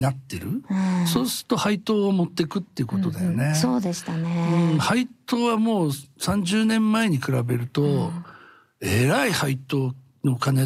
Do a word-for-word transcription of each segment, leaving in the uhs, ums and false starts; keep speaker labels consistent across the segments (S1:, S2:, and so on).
S1: なってる、
S2: うん、
S1: そうすると配当を持ってくっていうことだよね、
S2: うんうん、そうでしたね、
S1: うん、配当はもうさんじゅうねんまえに比べると、うん、えらい配当のお金って、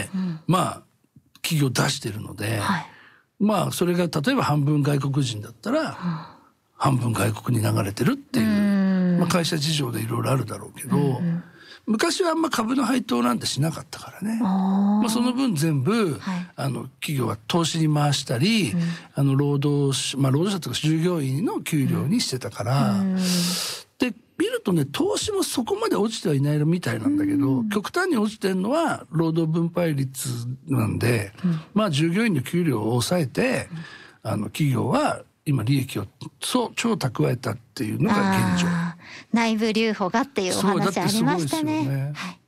S1: うん、まあ企業出してるので、はい、まあそれが例えば半分外国人だったら、うん、半分外国に流れてるっていう、うん、まあ、会社事情でいろいろあるだろうけど、うんうん、昔はあんま株の配当なんてしなかったからね、まあ、その分全部、はい、あの企業は投資に回したり、うん、あの労働者、まあ、労働者とか従業員の給料にしてたから、うん、で見るとね投資もそこまで落ちてはいないみたいなんだけど、うん、極端に落ちてるのは労働分配率なんで、うん、まあ従業員の給料を抑えて、うん、あの企業は今利益をそう超蓄えたっていうのが現状。
S2: 内部留保がっていうお話ありましたね。
S1: そうだってすごいですよね、はい、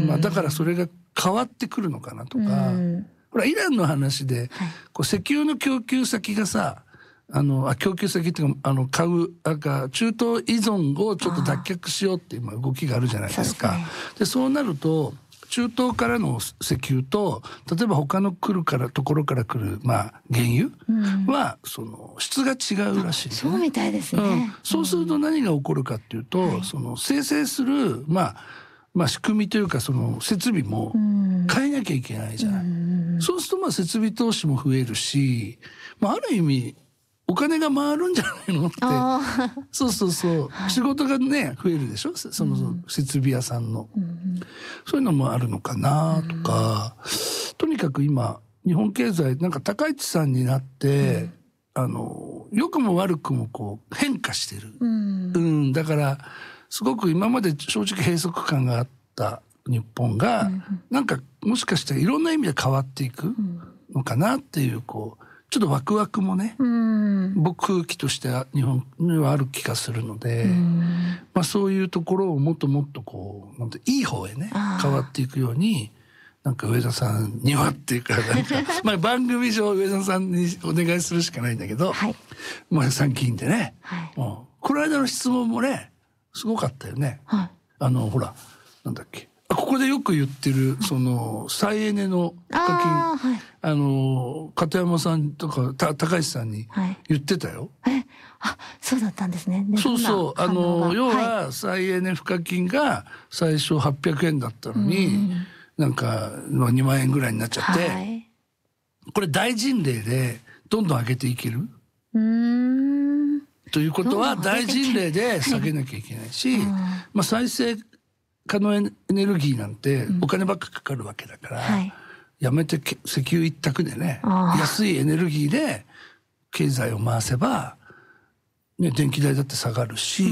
S1: まあ、だからそれが変わってくるのかなとか、ほらイランの話で、はい、こう石油の供給先がさあのあ供給先っていうかあの買うなんか中東依存をちょっと脱却しようっていう動きがあるじゃないですか。そうですね。でそうなると中東からの石油と例えば他の来るからところから来る、まあ、原油は、うん、その質が違うらしい、ね、
S2: そうみたいですね、
S1: うん、そうすると何が起こるかっていうと、うん、その生成する、まあ、まあ仕組みというかその設備も変えなきゃいけないじゃない、うん、そうするとまあ設備投資も増えるし、まあ、ある意味お金が回るんじゃないのってそうそうそう、はい、仕事がね増えるでしょその設備屋さんの、うん、そういうのもあるのかなとか、うん、とにかく今日本経済なんか高市さんになって、うん、あの良くも悪くもこう変化してる、うんうん、だからすごく今まで正直閉塞感があった日本が、うん、なんかもしかしたらいろんな意味で変わっていくのかなっていうこうちょっとワクワクもね、うん、僕空気として日本にはある気がするので、うんまあ、そういうところをもっともっとこうなんていい方へね変わっていくようになんか上田さんにはっていうかなんかまあ番組上上田さんにお願いするしかないんだけど、はい、まあ参議院でね、はい、もうこの間の質問もねすごかったよね、はい、あのほらなんだっけここでよく言ってるその再エネの賦課金 あ,、はい、あの片山さんとかた高橋さんに言ってたよ、
S2: はい、えあそうだったんですね。
S1: そうそうあの要は再エネ賦課金が最初はっぴゃくえんだったのに、うん、なんかにまんえんぐらいになっちゃって、はい、これ大臣令でどんどん上げていけるうーんということは大臣令で下げなきゃいけないし、はいまあ、再生可能エネルギーなんてお金ばっかかかるわけだから、うんはい、やめて石油一択でね安いエネルギーで経済を回せば、ね、電気代だって下がるし、うん、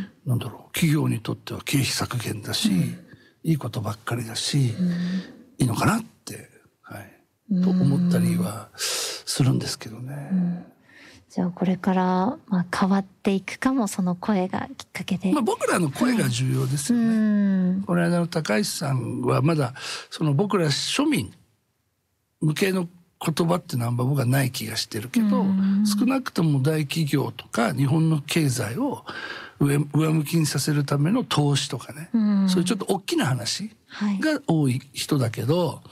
S1: なんだろう企業にとっては経費削減だし、うん、いいことばっかりだし、うん、いいのかなって、はい、と思ったりはするんですけどね。うん
S2: じゃあこれから、まあ、変わっていくかもその声がきっかけで、
S1: まあ、僕らの声が重要ですよね、はい、この間の高橋さんはまだその僕ら庶民向けの言葉ってのは僕はない気がしてるけど少なくとも大企業とか日本の経済を上、上向きにさせるための投資とかねそういうちょっと大きな話が多い人だけど、はい、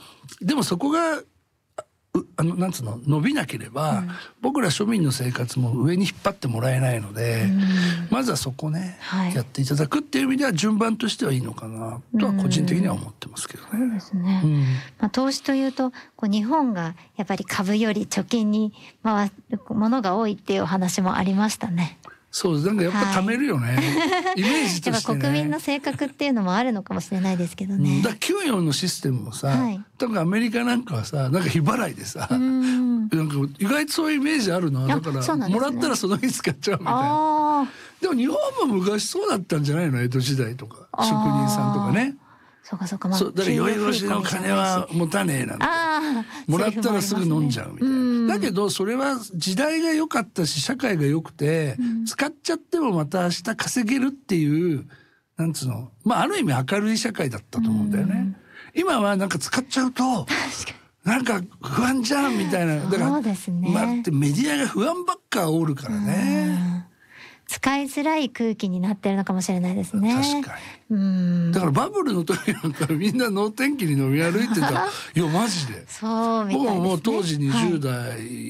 S1: でもそこがあのなんつうの伸びなければ、うん、僕ら庶民の生活も上に引っ張ってもらえないので、うん、まずはそこね、はい、やっていただくっていう意味では順番としてはいいのかなとは個人的には思ってますけどね。
S2: うん、そうですね、うんまあ、投資というとこう日本がやっぱり株より貯金に回るものが多いっていうお話もありましたね。
S1: そうなんかやっぱ貯めるよね、はい、イメージとしてね。
S2: やっぱ国民の性格っていうのもあるのかもしれないですけどね、
S1: うん、だから給与のシステムもさ、はい、多分アメリカなんかはさなんか日払いでさうんなんか意外とそういうイメージあるなだから、ね、もらったらその日使っちゃうみたいな。でも日本も昔そうだったんじゃないの江戸時代とか職人さんとかね。
S2: そうかそうか、まあ、
S1: そうだから酔い越しの金は持たねえなんてもらったらすぐ飲んじゃうみたいな、ね、だけどそれは時代が良かったし社会が良くて、うん、使っちゃってもまた明日稼げるっていうなんつうのまあある意味明るい社会だったと思うんだよね、うん、今はなんか使っちゃうとなんか不安じゃんみたいなだから
S2: そうですね、
S1: まあ、メディアが不安ばっか煽るからね、
S2: 使いづらい空気になってるのかもしれないですね。
S1: 確かに。うんだからバブルの時なんかみんな能天気に飲み歩いてたいやマジで
S2: そうみたいですね。
S1: 僕ももう当時にじゅう代、はい